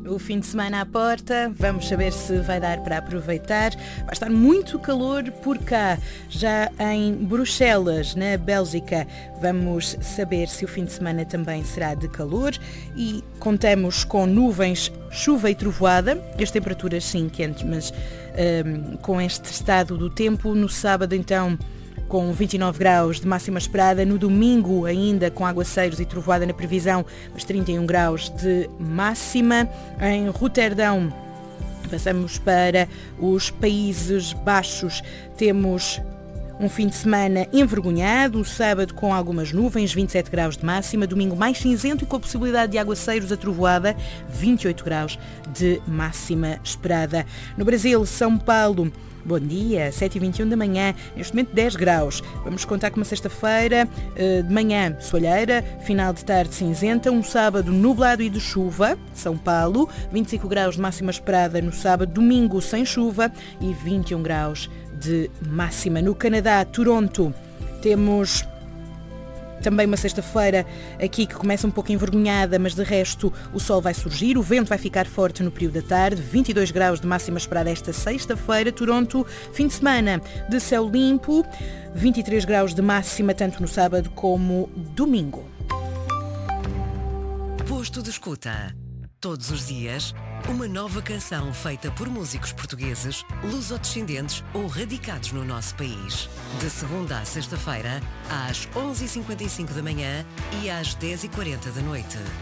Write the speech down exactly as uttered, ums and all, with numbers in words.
O fim de semana à porta, vamos saber se vai dar para aproveitar. Vai estar muito calor por cá, já em Bruxelas, na Bélgica. Vamos saber se o fim de semana também será de calor e contamos com nuvens, chuva e trovoada. As temperaturas sim quentes, mas um, com este estado do tempo, no sábado então com vinte e nove graus de máxima esperada, no domingo ainda com aguaceiros e trovoada na previsão, mas trinta e um graus de máxima. Em Roterdão passamos para os Países Baixos, temos um fim de semana envergonhado, o sábado com algumas nuvens, vinte e sete graus de máxima, domingo mais cinzento e com a possibilidade de aguaceiros a trovoada, vinte e oito graus de máxima esperada. No Brasil, São Paulo, bom dia, sete e vinte e um da manhã, neste momento dez graus. Vamos contar com uma sexta-feira, de manhã soalheira, final de tarde cinzenta, um sábado nublado e de chuva, São Paulo, vinte e cinco graus de máxima esperada no sábado, domingo sem chuva e vinte e um graus de máxima. No Canadá, Toronto, temos também uma sexta-feira aqui que começa um pouco envergonhada, mas de resto o sol vai surgir, o vento vai ficar forte no período da tarde, vinte e dois graus de máxima esperada esta sexta-feira. Toronto, fim de semana de céu limpo, vinte e três graus de máxima tanto no sábado como domingo. Posto de escuta. Todos os dias, uma nova canção feita por músicos portugueses, lusodescendentes ou radicados no nosso país. De segunda à sexta-feira, às onze e cinquenta e cinco da manhã e às dez e quarenta da noite.